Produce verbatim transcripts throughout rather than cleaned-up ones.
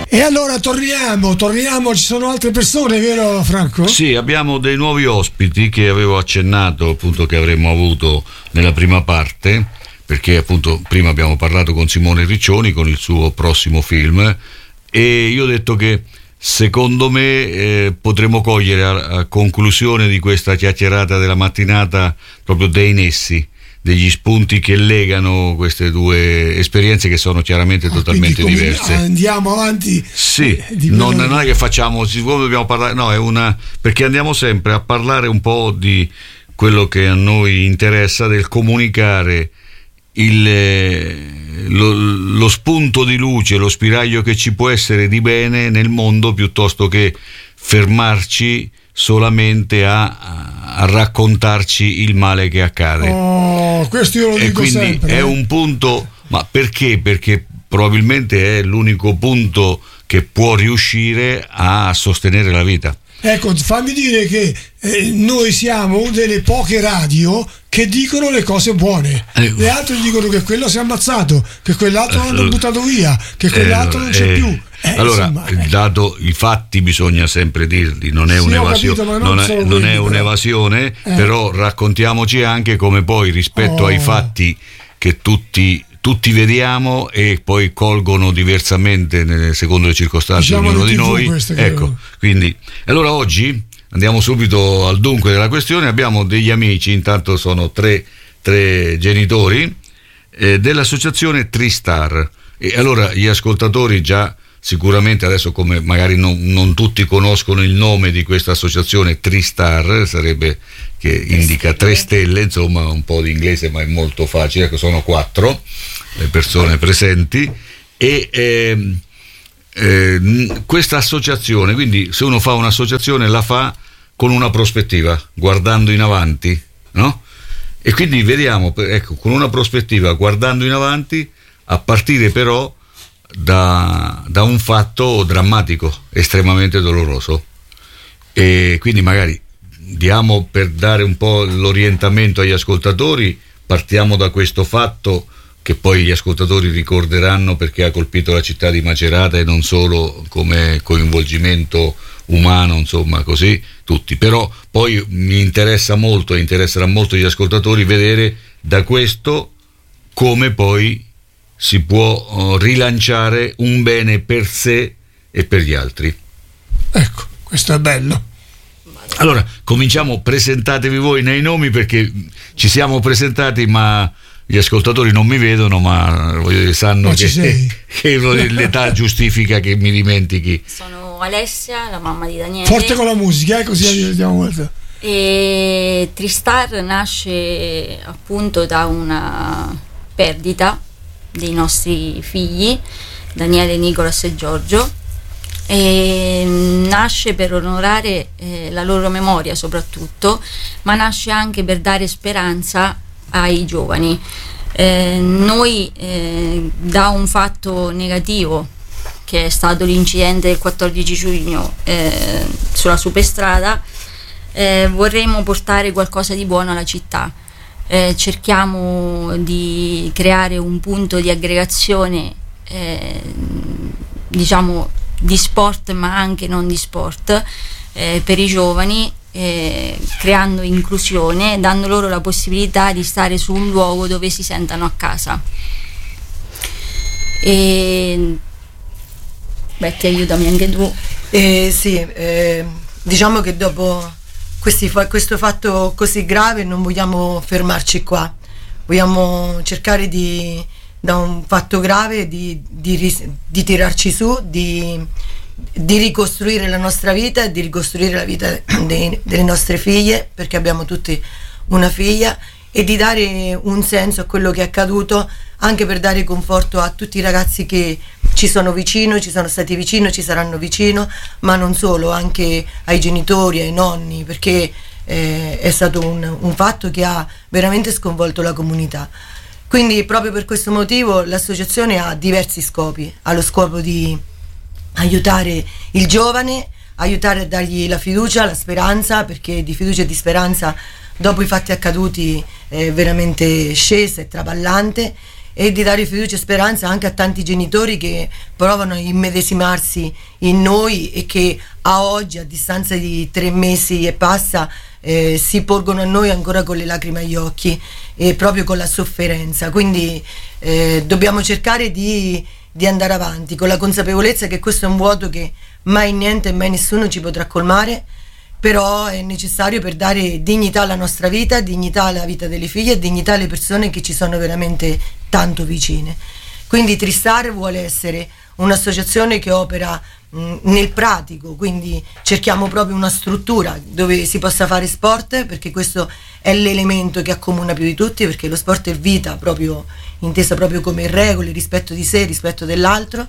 E allora torniamo, torniamo, ci sono altre persone, vero Franco? Sì, abbiamo dei nuovi ospiti che avevo accennato appunto che avremmo avuto nella prima parte, perché appunto prima abbiamo parlato con Simone Riccioni con il suo prossimo film e io ho detto che secondo me eh, potremo cogliere a, a conclusione di questa chiacchierata della mattinata proprio dei nessi, degli spunti che legano queste due esperienze che sono chiaramente ah, totalmente diverse. Andiamo avanti. Sì, non, non è che facciamo, siccome dobbiamo parlare, no, è una, perché andiamo sempre a parlare un po' di quello che a noi interessa, del comunicare il, lo, lo spunto di luce, lo spiraglio che ci può essere di bene nel mondo, piuttosto che fermarci solamente a, a raccontarci il male che accade. Oh, questo io lo e dico quindi sempre. È un punto, ma perché? Perché probabilmente è l'unico punto che può riuscire a sostenere la vita. Ecco, fammi dire che eh, noi siamo una delle poche radio che dicono le cose buone. Eh, le altre dicono che quello si è ammazzato, che quell'altro l'hanno buttato via, che quell'altro eh, non c'è eh, più. Eh, allora, insomma, eh. dato i fatti bisogna sempre dirli, non è sì, un'evasione, capito, non, non, è, quelli, non è però. un'evasione, eh. però raccontiamoci anche come poi rispetto oh. ai fatti che tutti tutti vediamo e poi colgono diversamente nelle, secondo le circostanze diciamo ognuno di noi. Ecco, che... quindi allora oggi andiamo subito al dunque della questione. Abbiamo degli amici, intanto sono tre, tre genitori eh, dell'associazione Tristar, e allora gli ascoltatori già sicuramente adesso, come magari non, non tutti conoscono il nome di questa associazione, Tristar sarebbe che indica tre stelle, insomma un po' di inglese ma è molto facile, ecco, sono quattro le persone presenti e eh, eh, questa associazione, quindi se uno fa un'associazione la fa con una prospettiva, guardando in avanti, no? E quindi vediamo, ecco, con una prospettiva guardando in avanti, a partire però da, da un fatto drammatico, estremamente doloroso, e quindi magari diamo, per dare un po' l'orientamento agli ascoltatori, partiamo da questo fatto che poi gli ascoltatori ricorderanno perché ha colpito la città di Macerata e non solo come coinvolgimento umano, insomma così tutti, però poi mi interessa molto e interesserà molto gli ascoltatori vedere da questo come poi si può rilanciare un bene per sé e per gli altri. Ecco, questo è bello. Allora, cominciamo, presentatevi voi nei nomi, perché ci siamo presentati ma gli ascoltatori non mi vedono, ma voglio dire, sanno che, che l'età giustifica che mi dimentichi. Sono Alessia, la mamma di Daniele. Forte con la musica, eh, così aiutiamo molto. E Tristar nasce appunto da una perdita dei nostri figli, Daniele, Nicolas e Giorgio, e nasce per onorare eh, la loro memoria soprattutto, ma nasce anche per dare speranza ai giovani. Eh, noi eh, da un fatto negativo che è stato l'incidente del quattordici giugno eh, sulla superstrada eh, vorremmo portare qualcosa di buono alla città. Eh, cerchiamo di creare un punto di aggregazione eh, diciamo di sport ma anche non di sport eh, per i giovani, eh, creando inclusione, dando loro la possibilità di stare su un luogo dove si sentano a casa. E Betty, aiutami anche tu. Eh, sì, eh, diciamo che dopo questi, questo fatto così grave non vogliamo fermarci qua, vogliamo cercare di, da un fatto grave di, di, di tirarci su, di, di ricostruire la nostra vita e di ricostruire la vita dei, delle nostre figlie, perché abbiamo tutti una figlia, e di dare un senso a quello che è accaduto, anche per dare conforto a tutti i ragazzi che ci sono vicino, ci sono stati vicino, ci saranno vicino, ma non solo, anche ai genitori, ai nonni, perché eh, è stato un, un fatto che ha veramente sconvolto la comunità. Quindi proprio per questo motivo l'associazione ha diversi scopi, ha lo scopo di aiutare il giovane, aiutare a dargli la fiducia, la speranza, perché di fiducia e di speranza dopo i fatti accaduti è veramente scesa, è traballante, e di dare fiducia e speranza anche a tanti genitori che provano a immedesimarsi in noi e che a oggi, a distanza di tre mesi e passa, eh, si porgono a noi ancora con le lacrime agli occhi e proprio con la sofferenza. Quindi eh, dobbiamo cercare di, di andare avanti con la consapevolezza che questo è un vuoto che mai niente e mai nessuno ci potrà colmare, però è necessario per dare dignità alla nostra vita, dignità alla vita delle figlie e dignità alle persone che ci sono veramente tanto vicine. Quindi Tristar vuole essere un'associazione che opera mh, nel pratico, quindi cerchiamo proprio una struttura dove si possa fare sport, perché questo è l'elemento che accomuna più di tutti, perché lo sport è vita, proprio intesa proprio come regole, rispetto di sé, rispetto dell'altro,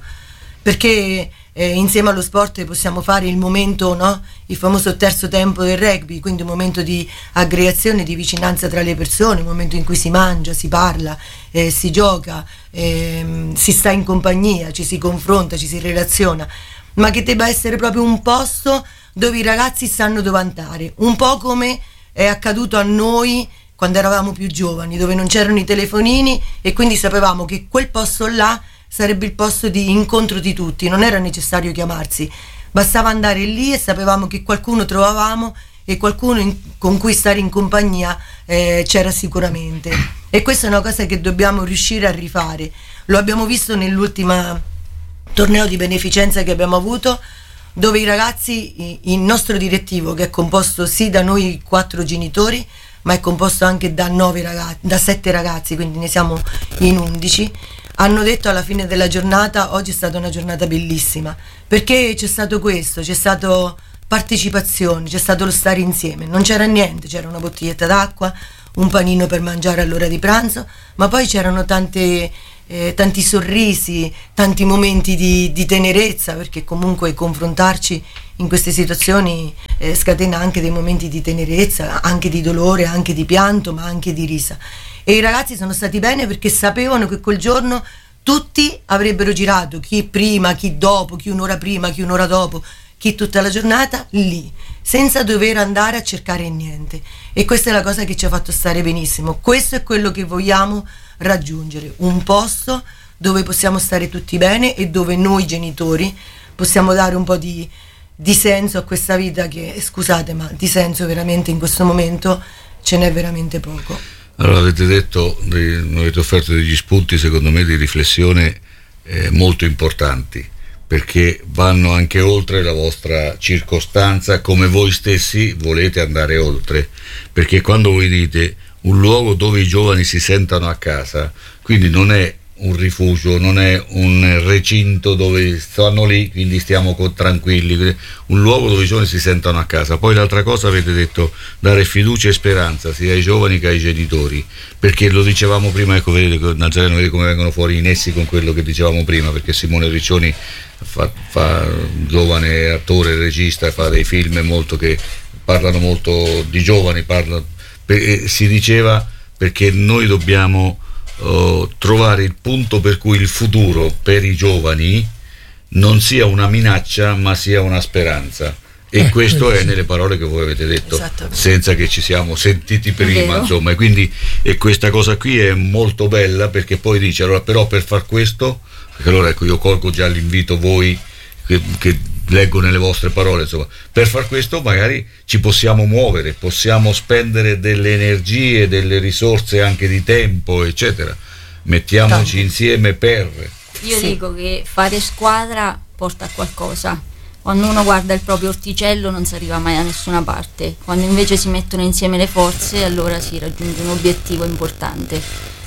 perché eh, insieme allo sport possiamo fare il momento, no? Il famoso terzo tempo del rugby, quindi un momento di aggregazione, di vicinanza tra le persone, un momento in cui si mangia, si parla, eh, si gioca, eh, si sta in compagnia, ci si confronta, ci si relaziona, ma che debba essere proprio un posto dove i ragazzi sanno dove andare, un po' come è accaduto a noi quando eravamo più giovani, dove non c'erano i telefonini e quindi sapevamo che quel posto là sarebbe il posto di incontro di tutti, non era necessario chiamarsi, bastava andare lì e sapevamo che qualcuno trovavamo e qualcuno in, con cui stare in compagnia eh, c'era sicuramente. E questa è una cosa che dobbiamo riuscire a rifare. Lo abbiamo visto nell'ultimo torneo di beneficenza che abbiamo avuto, dove i ragazzi, il nostro direttivo, che è composto sì da noi quattro genitori, ma è composto anche da nove ragazzi, da sette ragazzi, quindi ne siamo in undici, hanno detto alla fine della giornata: oggi è stata una giornata bellissima, perché c'è stato questo, c'è stato partecipazione, c'è stato lo stare insieme, non c'era niente, c'era una bottiglietta d'acqua, un panino per mangiare all'ora di pranzo, ma poi c'erano tante, eh, tanti sorrisi, tanti momenti di, di tenerezza, perché comunque confrontarci in queste situazioni eh, scatena anche dei momenti di tenerezza, anche di dolore, anche di pianto, ma anche di risa. E i ragazzi sono stati bene perché sapevano che quel giorno tutti avrebbero girato, chi prima, chi dopo, chi un'ora prima, chi un'ora dopo, chi tutta la giornata lì, senza dover andare a cercare niente. E questa è la cosa che ci ha fatto stare benissimo. Questo è quello che vogliamo raggiungere, un posto dove possiamo stare tutti bene e dove noi genitori possiamo dare un po' di, di senso a questa vita che, scusate, ma di senso veramente in questo momento ce n'è veramente poco. Allora, avete detto, mi avete offerto degli spunti secondo me di riflessione eh, molto importanti, perché vanno anche oltre la vostra circostanza, come voi stessi volete andare oltre, perché quando voi dite un luogo dove i giovani si sentano a casa, quindi non è un rifugio, non è un recinto dove stanno lì, quindi stiamo tranquilli, un luogo dove i giovani si sentono a casa. Poi l'altra cosa avete detto, dare fiducia e speranza sia ai giovani che ai genitori, perché lo dicevamo prima, ecco, vedete Nazareno, vedete come vengono fuori i nessi con quello che dicevamo prima, perché Simone Riccioni fa, fa giovane attore, regista, fa dei film molto che parlano molto di giovani, parla, per, si diceva perché noi dobbiamo Uh, trovare il punto per cui il futuro per i giovani non sia una minaccia ma sia una speranza, e eh, questo è sì. Nelle parole che voi avete detto senza che ci siamo sentiti prima, insomma, e quindi e questa cosa qui è molto bella, perché poi dice allora però per far questo, perché allora ecco io colgo già l'invito voi che, che leggo nelle vostre parole, insomma, per far questo magari ci possiamo muovere, possiamo spendere delle energie, delle risorse anche di tempo, eccetera, mettiamoci Tanto. insieme per... Io sì. dico che fare squadra porta a qualcosa. Quando uno guarda il proprio orticello non si arriva mai da nessuna parte, quando invece si mettono insieme le forze allora si raggiunge un obiettivo importante.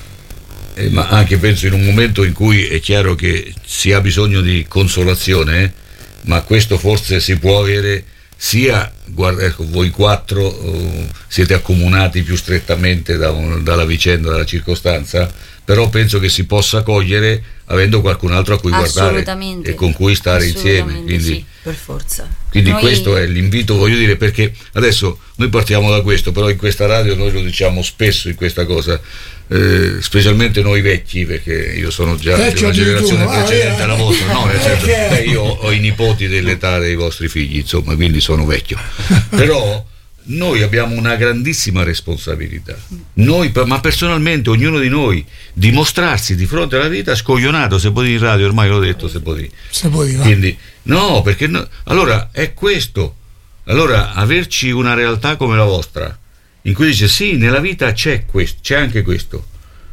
Eh, ma anche penso in un momento in cui è chiaro che si ha bisogno di consolazione, eh? Ma questo forse si può avere sia, guarda, ecco, voi quattro uh, siete accomunati più strettamente da un, dalla vicenda, dalla circostanza, però penso che si possa cogliere avendo qualcun altro a cui guardare e con cui stare insieme, quindi sì, per forza. Quindi noi... questo è l'invito, voglio dire, perché adesso noi partiamo da questo, però in questa radio noi lo diciamo spesso in questa cosa, eh, specialmente noi vecchi, perché io sono già di una generazione precedente alla vostra, no, nel senso, beh, io ho i nipoti dell'età dei vostri figli, insomma, quindi sono vecchio, però noi abbiamo una grandissima responsabilità, noi, ma personalmente ognuno di noi, dimostrarsi di fronte alla vita scoglionato, se può dire in radio, ormai l'ho detto, se può dire. Se può dire. Quindi no, perché no, allora è questo, allora averci una realtà come la vostra, in cui dice sì, nella vita c'è questo, c'è anche questo,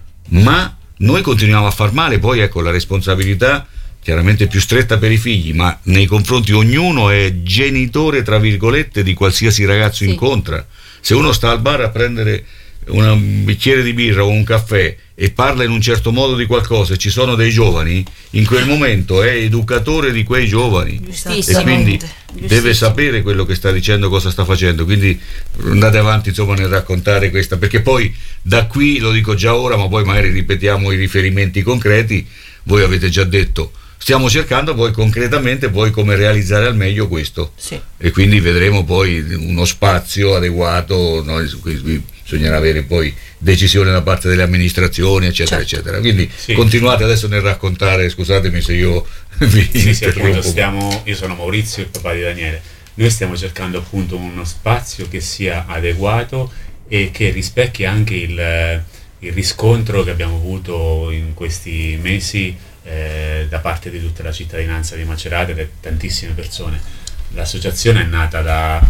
ma noi continuiamo a far male, poi ecco la responsabilità chiaramente più stretta per i figli, ma nei confronti ognuno è genitore tra virgolette di qualsiasi ragazzo sì. incontra. Se uno sta al bar a prendere un bicchiere di birra o un caffè e parla in un certo modo di qualcosa e ci sono dei giovani, in quel momento è educatore di quei giovani e quindi deve sapere quello che sta dicendo, cosa sta facendo. Quindi andate avanti insomma nel raccontare questa, perché poi da qui, lo dico già ora, ma poi magari ripetiamo i riferimenti concreti. Voi avete già detto, stiamo cercando poi concretamente poi come realizzare al meglio questo, sì. e quindi vedremo poi uno spazio adeguato, no? Su cui bisognerà avere poi decisione da parte delle amministrazioni, eccetera, certo. eccetera. Quindi sì. continuate adesso nel raccontare, scusatemi se io vi sì, sì, appunto stiamo, io sono Maurizio, il papà di Daniele. Noi stiamo cercando appunto uno spazio che sia adeguato e che rispecchi anche il, il riscontro che abbiamo avuto in questi mesi eh, da parte di tutta la cittadinanza di Macerata e da tantissime persone. L'associazione è nata da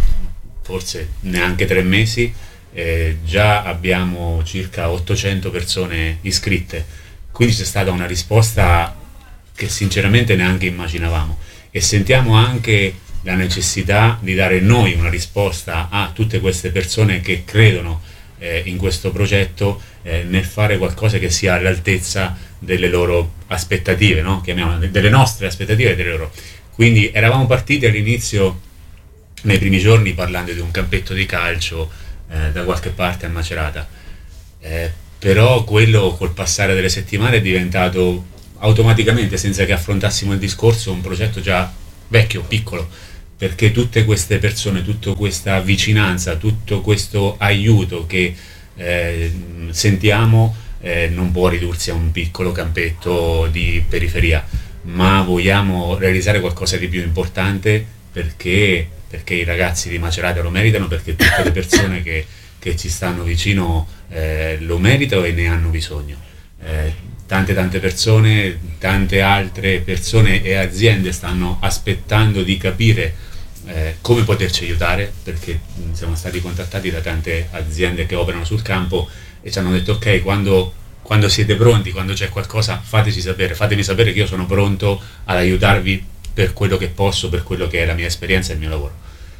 forse neanche tre mesi. Eh, già abbiamo circa ottocento persone iscritte, quindi c'è stata una risposta che sinceramente neanche immaginavamo, e sentiamo anche la necessità di dare noi una risposta a tutte queste persone che credono eh, in questo progetto, eh, nel fare qualcosa che sia all'altezza delle loro aspettative, no? Chiamiamole, delle nostre aspettative e delle loro. Quindi eravamo partiti all'inizio, nei primi giorni, parlando di un campetto di calcio Eh, da qualche parte a Macerata, eh, però quello col passare delle settimane è diventato automaticamente, senza che affrontassimo il discorso, un progetto già vecchio, piccolo, perché tutte queste persone, tutta questa vicinanza, tutto questo aiuto che eh, sentiamo eh, non può ridursi a un piccolo campetto di periferia, ma vogliamo realizzare qualcosa di più importante, perché perché i ragazzi di Macerata lo meritano, perché tutte le persone che, che ci stanno vicino eh, lo meritano e ne hanno bisogno. Eh, tante tante persone, tante altre persone e aziende stanno aspettando di capire eh, come poterci aiutare, perché siamo stati contattati da tante aziende che operano sul campo e ci hanno detto ok, quando, quando siete pronti, quando c'è qualcosa, fateci sapere, fatemi sapere che io sono pronto ad aiutarvi per quello che posso, per quello che è la mia esperienza e il mio lavoro.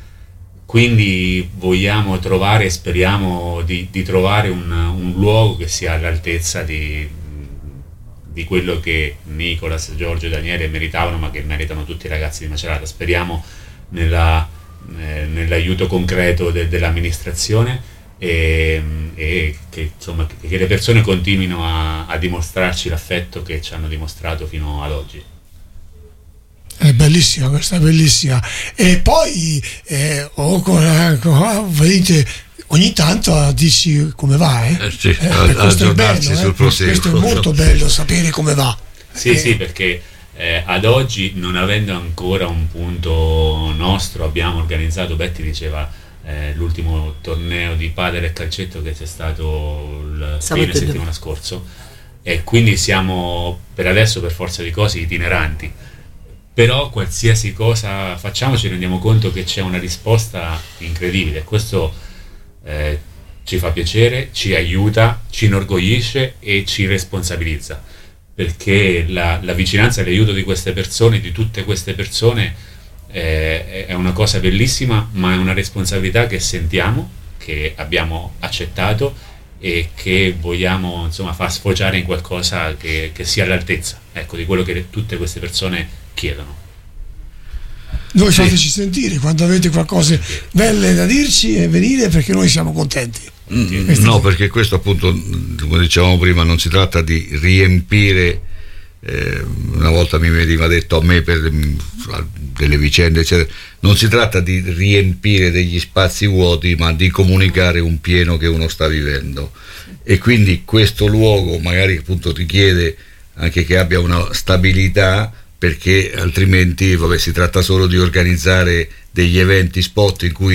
Quindi vogliamo trovare e speriamo di, di trovare un, un luogo che sia all'altezza di, di quello che Nicolas, Giorgio e Daniele meritavano, ma che meritano tutti i ragazzi di Macerata. Speriamo nella, eh, nell'aiuto concreto de, dell'amministrazione e, e che, insomma, che le persone continuino a, a dimostrarci l'affetto che ci hanno dimostrato fino ad oggi. È bellissima, questa è bellissima. E poi eh, oh, vedete, ogni tanto dici come va, eh? Eh sì, eh, a, questo, è bello, sul eh? questo è molto bello sapere come va. Sì, eh. sì, perché eh, ad oggi, non avendo ancora un punto nostro, abbiamo organizzato, Betty diceva, eh, l'ultimo torneo di padel e calcetto che c'è stato il fine settimana scorso, e quindi siamo per adesso, per forza di cose, itineranti. Però qualsiasi cosa facciamo ci rendiamo conto che c'è una risposta incredibile. Questo eh, ci fa piacere, ci aiuta, ci inorgoglisce e ci responsabilizza, perché la, la vicinanza e l'aiuto di queste persone, di tutte queste persone, eh, è una cosa bellissima, ma è una responsabilità che sentiamo, che abbiamo accettato e che vogliamo, insomma, far sfociare in qualcosa che, che sia all'altezza, ecco, di quello che tutte queste persone chiedono. Noi sì. Fateci sentire quando avete qualcosa belle da dirci e venire, perché noi siamo contenti. Mm, no, sì. Perché questo, appunto, come dicevamo prima, non si tratta di riempire. Eh, una volta mi veniva detto a me per delle vicende eccetera, non si tratta di riempire degli spazi vuoti, ma di comunicare un pieno che uno sta vivendo, e quindi questo luogo magari appunto richiede anche che abbia una stabilità, perché altrimenti vabbè, si tratta solo di organizzare degli eventi spot in cui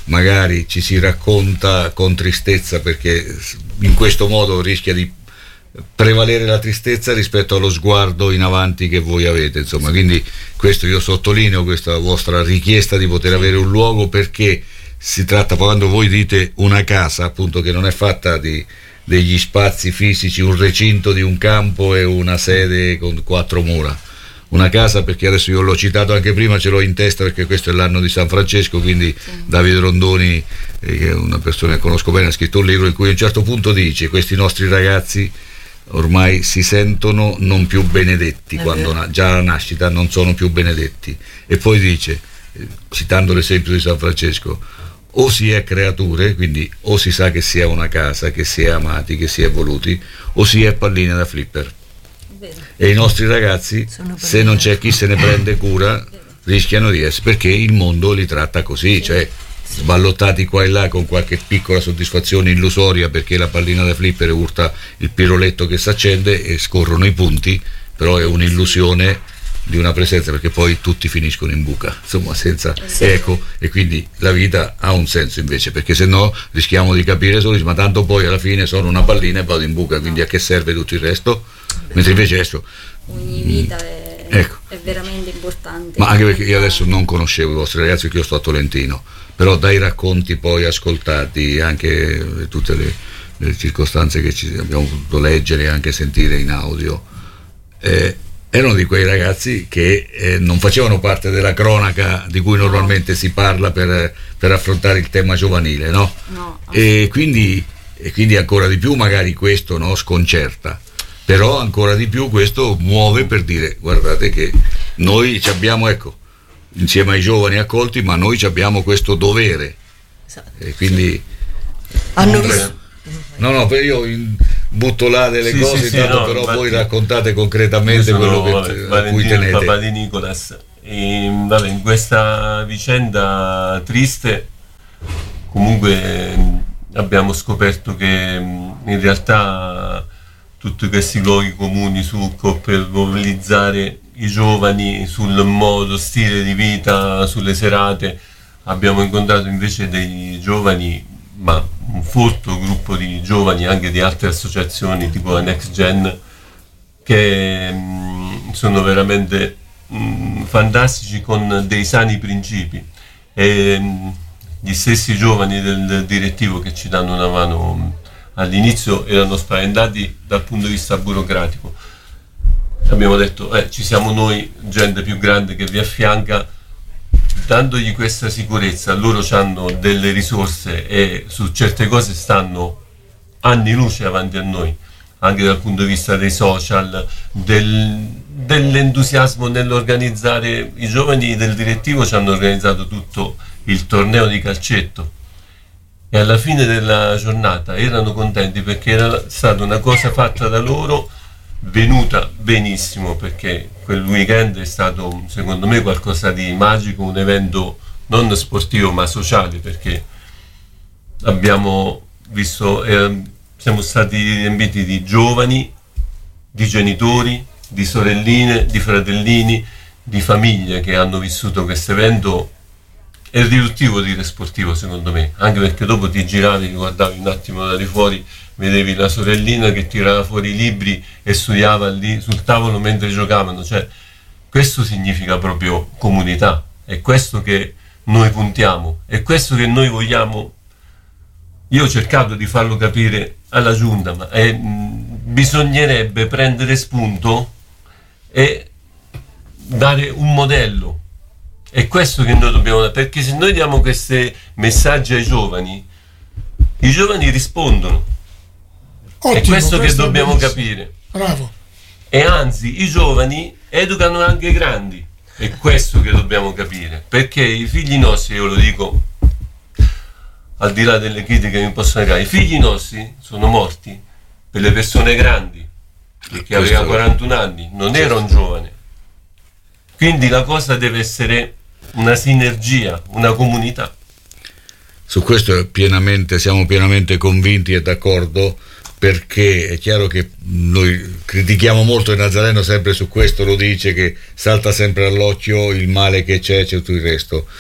magari ci si racconta con tristezza, perché in questo modo rischia di prevalere la tristezza rispetto allo sguardo in avanti che voi avete, insomma. Quindi questo io sottolineo, questa vostra richiesta di poter avere un luogo, perché si tratta, quando voi dite una casa, appunto, che non è fatta di degli spazi fisici, un recinto di un campo e una sede con quattro mura. Una casa, perché adesso io l'ho citato anche prima, ce l'ho in testa perché questo è l'anno di San Francesco, quindi sì. Davide Rondoni, eh, che è una persona che conosco bene, ha scritto un libro in cui a un certo punto dice: questi nostri ragazzi ormai si sentono non più benedetti, quando na- già alla nascita non sono più benedetti. E poi dice, eh, citando l'esempio di San Francesco, o si è creature, quindi o si sa che si è una casa, che si è amati, che si è voluti, o si è palline da flipper. Vero. E i nostri ragazzi, se non c'è chi se ne prende cura, rischiano di essere, perché il mondo li tratta così, sì. Cioè sballottati qua e là con qualche piccola soddisfazione illusoria, perché la pallina da flipper urta il piroletto che si accende e scorrono i punti, però è un'illusione di una presenza, perché poi tutti finiscono in buca, insomma, senza sì. Ecco, e quindi la vita ha un senso invece, perché se no rischiamo di capire solo, ma tanto poi alla fine sono una pallina e vado in buca, quindi a che serve tutto il resto? Mentre invece adesso ogni vita è, ecco. È veramente importante. Ma anche perché io adesso non conoscevo i vostri ragazzi, perché io sto a Tolentino, però dai racconti poi ascoltati, anche tutte le, le circostanze che ci abbiamo potuto leggere e anche sentire in audio, eh, erano di quei ragazzi che eh, non facevano parte della cronaca di cui normalmente si parla per, per affrontare il tema giovanile, no? No. E quindi, e quindi ancora di più magari questo, no, sconcerta, però ancora di più questo muove per dire: guardate che noi ci abbiamo, ecco, insieme ai giovani accolti, ma noi ci abbiamo questo dovere. Esatto. E quindi hanno visto. No, no, per io in, butto là delle sì, cose, sì, tanto sì, no, però infatti, voi raccontate concretamente quello che vabbè, a cui tenete. Papà di Nicolas. E, vabbè, in questa vicenda triste comunque abbiamo scoperto che in realtà tutti questi luoghi comuni Succo per mobilizzare i giovani sul modo, stile di vita, sulle serate, abbiamo incontrato invece dei giovani, ma un folto gruppo di giovani anche di altre associazioni tipo la Next Gen, che mh, sono veramente mh, fantastici, con dei sani principi, e mh, gli stessi giovani del direttivo che ci danno una mano mh, all'inizio erano spaventati dal punto di vista burocratico. Abbiamo detto eh, ci siamo noi, gente più grande che vi affianca, dandogli questa sicurezza. Loro hanno delle risorse e su certe cose stanno anni luce avanti a noi, anche dal punto di vista dei social, del, dell'entusiasmo nell'organizzare. I giovani del direttivo ci hanno organizzato tutto il torneo di calcetto e alla fine della giornata erano contenti perché era stata una cosa fatta da loro, venuta benissimo, perché quel weekend è stato secondo me qualcosa di magico, un evento non sportivo ma sociale, perché abbiamo visto, eh, siamo stati riempiti di giovani, di genitori, di sorelline, di fratellini, di famiglie che hanno vissuto questo evento. È riduttivo dire sportivo secondo me, anche perché dopo ti giravi, ti guardavi un attimo da di fuori, vedevi la sorellina che tirava fuori i libri e studiava lì sul tavolo mentre giocavano. Cioè, questo significa proprio comunità, è questo che noi puntiamo, è questo che noi vogliamo. Io ho cercato di farlo capire alla giunta, ma è, mh, bisognerebbe prendere spunto e dare un modello. È questo che noi dobbiamo dare, perché se noi diamo questi messaggi ai giovani, i giovani rispondono. Ottimo, è questo, questo che dobbiamo capire. Bravo. E anzi, i giovani educano anche i grandi. È questo che dobbiamo capire, perché i figli nostri, io lo dico al di là delle critiche che mi possono arrivare, i figli nostri sono morti per le persone grandi, perché aveva quarantuno anni, non era un giovane. Quindi la cosa deve essere una sinergia, una comunità. Su questo pienamente, siamo pienamente convinti e d'accordo, perché è chiaro che noi critichiamo molto il Nazareno, sempre su questo lo dice, che salta sempre all'occhio il male che c'è, c'è tutto il resto.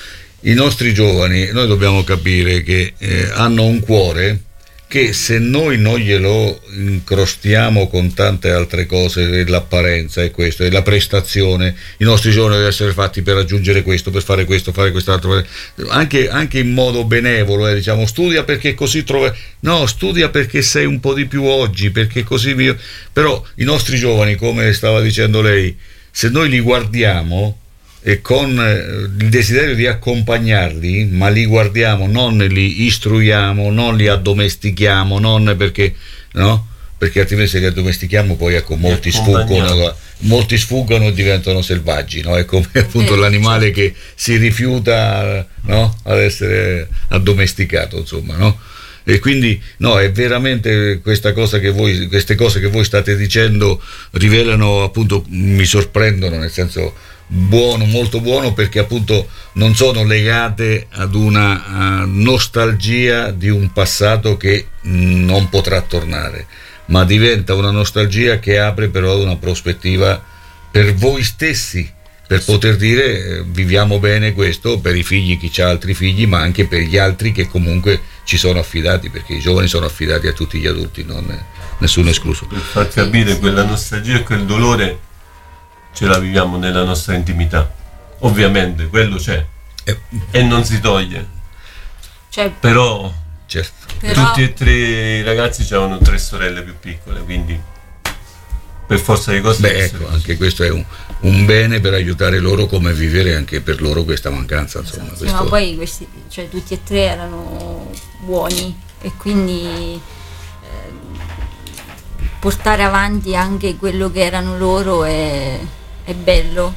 i nostri giovani, noi dobbiamo capire che eh, hanno un cuore che se noi non glielo incrostiamo con tante altre cose, l'apparenza e questo, e la prestazione, i nostri giorni devono essere fatti per raggiungere questo, per fare questo, fare quest'altro, anche, anche in modo benevolo, eh, diciamo, studia perché così trovi, no, studia perché sei un po' di più oggi, perché così mio... Però i nostri giovani, come stava dicendo lei, se noi li guardiamo e con il desiderio di accompagnarli, ma li guardiamo, non li istruiamo, non li addomestichiamo, non perché, no? Perché altrimenti se li addomestichiamo poi ecco molti sfuggono, molti sfuggono e diventano selvaggi, no? È come appunto l'animale che si rifiuta, no? Ad essere addomesticato, insomma, no? E quindi no, è veramente questa cosa che voi, queste cose che voi state dicendo rivelano, appunto, mi sorprendono, nel senso buono, molto buono, perché appunto non sono legate ad una uh, nostalgia di un passato che mh, non potrà tornare, ma diventa una nostalgia che apre però una prospettiva per voi stessi, per poter dire eh, viviamo bene questo per i figli, chi ha altri figli, ma anche per gli altri che comunque ci sono affidati, perché i giovani sono affidati a tutti gli adulti, non è, nessuno escluso. Per far capire, quella nostalgia e quel dolore ce la viviamo nella nostra intimità, ovviamente quello c'è eh. e non si toglie, cioè, però, certo. però tutti e tre i ragazzi avevano tre sorelle più piccole, quindi per forza di cose. Beh, ecco, anche questo è un, un bene per aiutare loro come vivere anche per loro questa mancanza, insomma. Esatto. Questo... Ma poi questi, cioè, tutti e tre erano buoni e quindi eh, portare avanti anche quello che erano loro è, è bello.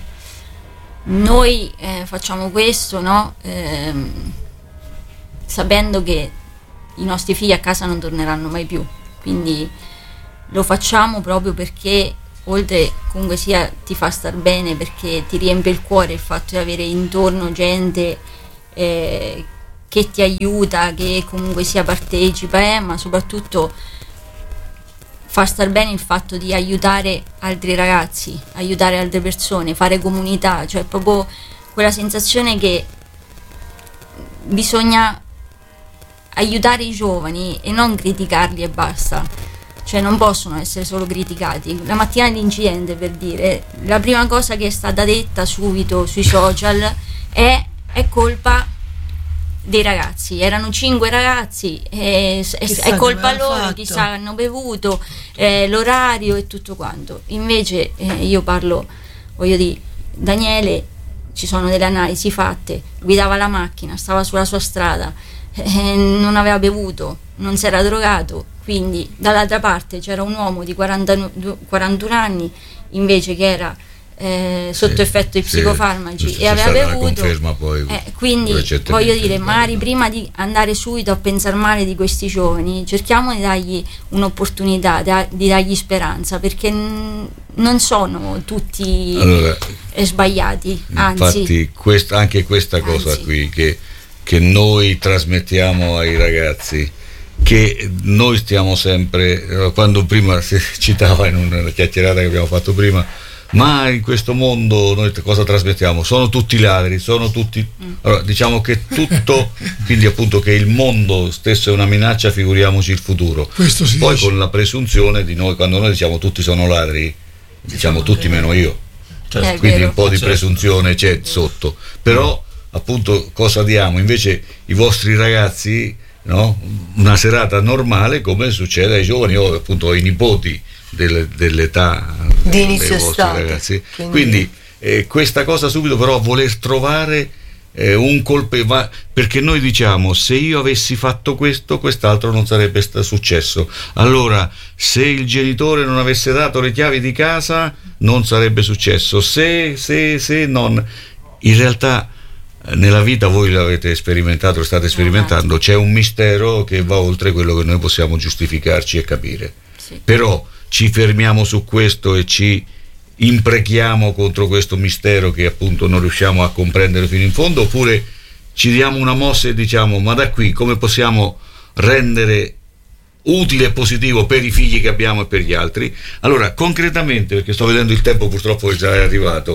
Noi eh, facciamo questo, no? Eh, sapendo che i nostri figli a casa non torneranno mai più, quindi lo facciamo proprio perché oltre comunque sia ti fa star bene, perché ti riempie il cuore il fatto di avere intorno gente eh, che ti aiuta, che comunque sia partecipa, eh, ma soprattutto fa star bene il fatto di aiutare altri ragazzi, aiutare altre persone, fare comunità, cioè proprio quella sensazione che bisogna aiutare i giovani e non criticarli e basta, cioè non possono essere solo criticati. La mattina dell'incidente, per dire, la prima cosa che è stata detta subito sui social è è colpa dei ragazzi, erano cinque ragazzi, è, è, è colpa loro, chissà hanno bevuto, eh, l'orario e tutto quanto. Invece eh, io parlo, voglio dire, Daniele, ci sono delle analisi fatte, guidava la macchina, stava sulla sua strada, eh, non aveva bevuto, non si era drogato, quindi dall'altra parte c'era un uomo di quaranta, quarantuno anni invece che era Eh, sotto sì, effetto di psicofarmaci sì, e aveva bevuto, poi, eh, quindi voglio dire, magari prima di andare subito a pensare male di questi giovani cerchiamo di dargli un'opportunità, da, di dargli speranza, perché n- non sono tutti allora, eh, sbagliati, anzi infatti quest- anche questa cosa anzi. qui che, che noi trasmettiamo ai ragazzi, che noi stiamo sempre, quando prima si citava in una chiacchierata che abbiamo fatto prima, ma in questo mondo noi cosa trasmettiamo? Sono tutti ladri, sono tutti... Allora, diciamo che tutto, quindi appunto che il mondo stesso è una minaccia, figuriamoci il futuro. Questo si Poi dice. con la presunzione di noi, quando noi diciamo tutti sono ladri, diciamo tutti meno io. Certo. Quindi un po' di presunzione c'è sotto. Però appunto cosa diamo? Invece i vostri ragazzi, no? Una serata normale come succede ai giovani, o appunto ai nipoti Delle, dell'età di inizio dei vostri estate, ragazzi, quindi, quindi eh, questa cosa subito, però voler trovare eh, un colpevole, perché noi diciamo se io avessi fatto questo quest'altro non sarebbe sta- successo, allora se il genitore non avesse dato le chiavi di casa non sarebbe successo, se se se non, in realtà nella vita voi l'avete sperimentato, lo state sperimentando, c'è un mistero che va oltre quello che noi possiamo giustificarci e capire, sì. Però ci fermiamo su questo e ci imprechiamo contro questo mistero che appunto non riusciamo a comprendere fino in fondo, oppure ci diamo una mossa e diciamo ma da qui come possiamo rendere utile e positivo per i figli che abbiamo e per gli altri. Allora concretamente, perché sto vedendo il tempo purtroppo che già è arrivato,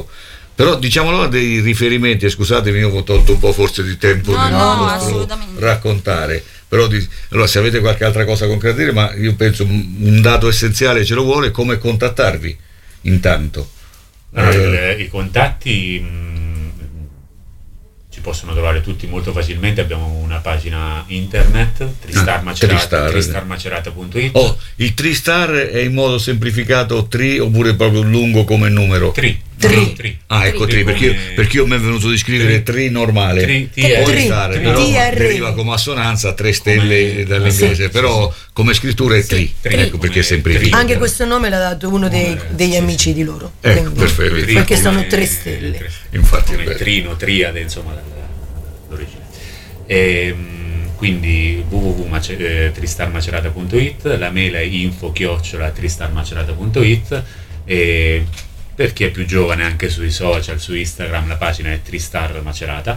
Però diciamolo dei riferimenti, scusatemi, io ho tolto un po' forse di tempo no, nel no, nostro raccontare, però di, allora se avete qualche altra cosa concreta da dire, ma io penso un dato essenziale ce lo vuole, come contattarvi intanto. Allora, eh, il, i contatti mh, ci possono trovare tutti molto facilmente. Abbiamo una pagina internet Tristar Macerata, Tristar. tristar macerata punto it. Oh, il Tristar è in modo semplificato tri oppure proprio lungo come numero? Tri. Tri. tri. Ah, ecco, tri, Tri perché, io, come- perché io mi è venuto di scrivere tri, normale. Tri, T Poi R. Tri. stare, Tri. però T R. deriva come assonanza tre stelle Come- dall'inglese, sì, però come scrittura è tri. Tri. Ecco perché è Come semplificato. Anche questo nome l'ha dato uno dei- Come- degli sì, amici sì. di loro. Ecco, Quindi- perfetto. Tri Perché come- sono tre stelle. tre Infatti è come bello. trino, triade, insomma, dall'origine. E, mh, quindi w w w punto tristar macerata punto it, la mail è info chiocciola tristar macerata punto it, e per chi è più giovane anche sui social, su Instagram la pagina è Tristar Macerata.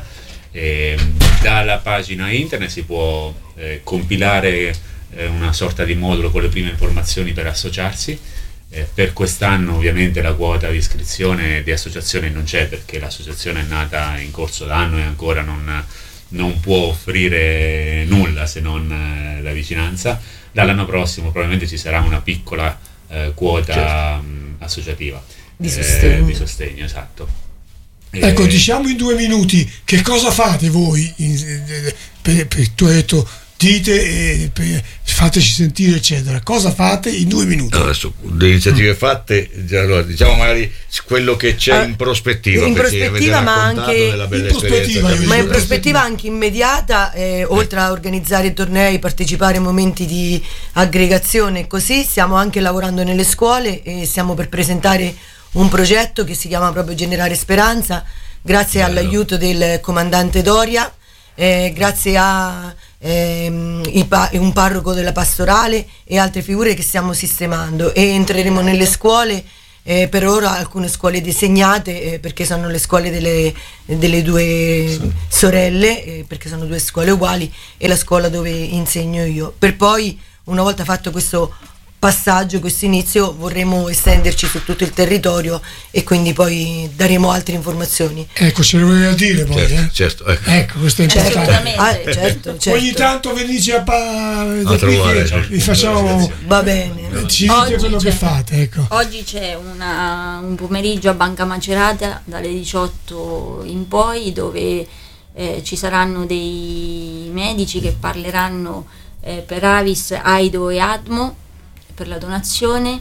E dalla pagina internet si può eh, compilare eh, una sorta di modulo con le prime informazioni per associarsi. Eh, per quest'anno ovviamente la quota di iscrizione di associazione non c'è, perché l'associazione è nata in corso d'anno e ancora non, non può offrire nulla se non eh, la vicinanza. Dall'anno prossimo probabilmente ci sarà una piccola eh, quota Certo. mh, associativa Di eh, sostegno. di sostegno, esatto. Ecco, Eh, diciamo in due minuti che cosa fate voi? in- per, per, tu hai detto dite e per- fateci sentire eccetera. Cosa fate in due minuti? Allora, adesso, le iniziative fatte, allora, diciamo magari quello che c'è Ah, in prospettiva, in perché prospettiva, avete ma raccontato anche- della bella in prospettiva, esperienza che io avete Ma in Sì, avuto. prospettiva anche immediata, eh, oltre a organizzare tornei, partecipare a momenti di aggregazione e così, stiamo anche lavorando nelle scuole e stiamo per presentare un progetto che si chiama proprio Generare Speranza, grazie Bello. all'aiuto del comandante Doria, eh, grazie a ehm, i pa- un parroco della pastorale e altre figure che stiamo sistemando, e entreremo nelle scuole. Eh, per ora alcune scuole disegnate, eh, perché sono le scuole delle, delle due sorelle, eh, perché sono due scuole uguali, e la scuola dove insegno io. Per poi, una volta fatto questo passaggio, questo inizio, vorremmo estenderci su tutto il territorio e quindi poi daremo altre informazioni. Ecco, ce lo voleva dire poi, Certo, eh? certo, ecco. Ecco, questo è Certo, importante. ah, certo, certo. Ogni tanto venite a, pa- da A qui trovare, che certo. vi facciamo, Va bene. ci dite Oggi quello che c'è- fate, ecco. Oggi c'è una- un pomeriggio a Banca Macerata dalle diciotto in poi, dove eh, ci saranno dei medici che parleranno eh, per Avis, Aido e Admo per la donazione,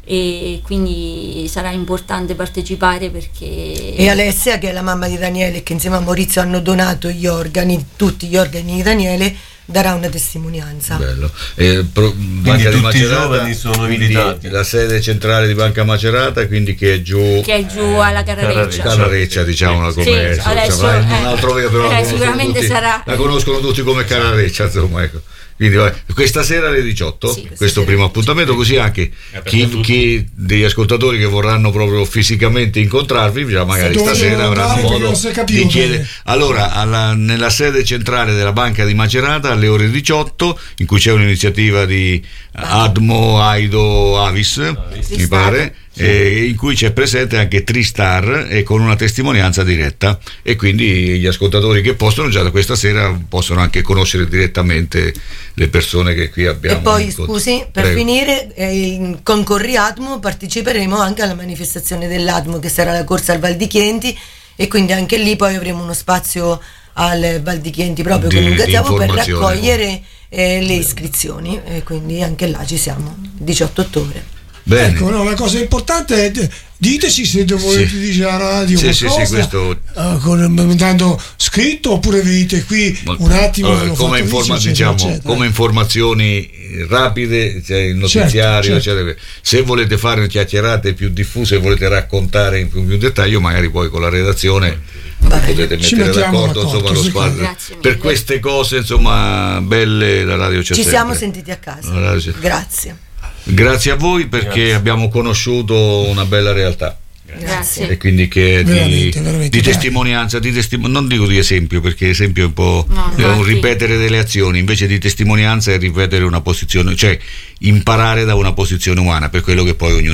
e quindi sarà importante partecipare perché E Alessia, che è la mamma di Daniele, che insieme a Maurizio hanno donato gli organi, tutti gli organi di Daniele, darà una testimonianza. Bello. Eh, pro- Banca di tutti i Macerata, giovani sono quindi invitati. la sede centrale di Banca Macerata, quindi che è giù che è giù alla Carrareccia. Carareccia, diciamola Sì, come adesso, insomma, eh, un altro vero, però la eh, conoscono sicuramente tutti, sarà- la conoscono tutti come Carareccia, insomma, ecco. Quindi vabbè, questa sera alle diciotto, Sì, questa questo sera primo alle appuntamento, così anche aperto a chi, tutti. chi degli ascoltatori che vorranno proprio fisicamente incontrarvi, già magari Dove stasera devono avranno andare, perché modo non si capiva di chiedere. bene. Allora, alla- nella sede centrale della Banca di Macerata alle ore diciotto, in cui c'è un'iniziativa di Admo, Aido, Avis, mi Tristar. pare, eh, in cui c'è presente anche Tristar e con una testimonianza diretta, e quindi gli ascoltatori che possono già da questa sera possono anche conoscere direttamente le persone che qui abbiamo. E poi, incontro. scusi, per Prego. finire, eh, in- con Corri Admo parteciperemo anche alla manifestazione dell'Admo, che sarà la corsa al Val di Chienti, e quindi anche lì poi avremo uno spazio al Val di Chienti proprio Di- con un di gazebo per informazione. raccogliere eh, le iscrizioni, e quindi anche là ci siamo, il diciotto ottobre. Bene. Ecco, no, la cosa importante è d- diteci se volete Sì. dire alla radio Sì, sì, qualcosa, sì, questo- eh, con, mandando scritto, oppure venite qui Mol- un attimo. allora, ve lo come, faccio informa- visto, diciamo, eccetera, eccetera. come informazioni rapide, c'è il notiziario, Certo, certo. eccetera. Se volete fare una chiacchierate più diffuse, volete raccontare in più, più dettaglio, magari poi con la redazione Va bene. potete Ci mettere mettiamo d'accordo, d'accordo, insomma, lo sì, spazio. grazie Per mille. queste cose, insomma, belle, la radio c'è Ci sempre. siamo sentiti a casa. La radio c'è- Grazie. Grazie a voi, perché Grazie. abbiamo conosciuto una bella realtà. Grazie. E quindi che è di, Veramente, veramente, di dai. testimonianza, di testimo- non dico di esempio, perché esempio è un po' No, è un infatti. ripetere delle azioni, invece di testimonianza è ripetere una posizione, cioè imparare da una posizione umana, per quello che poi ognuno può.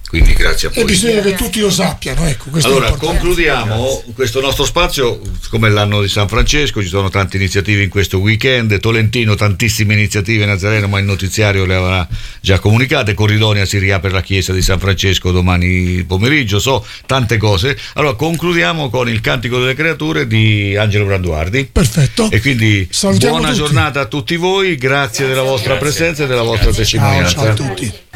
quindi grazie a voi. E bisogna che tutti lo sappiano, ecco, questo allora è importante. concludiamo questo nostro spazio come l'anno di San Francesco, ci sono tante iniziative in questo weekend, Tolentino tantissime iniziative, Nazareno ma il notiziario le avrà già comunicate, Corridonia si riapre la chiesa di San Francesco domani pomeriggio, so tante cose. Allora concludiamo con il Cantico delle Creature di Angelo Branduardi. Perfetto, e quindi salutiamo buona tutti. Giornata a tutti voi, grazie, grazie della vostra grazie. presenza e della vostra Grazie. testimonianza. Ciao, ciao a tutti.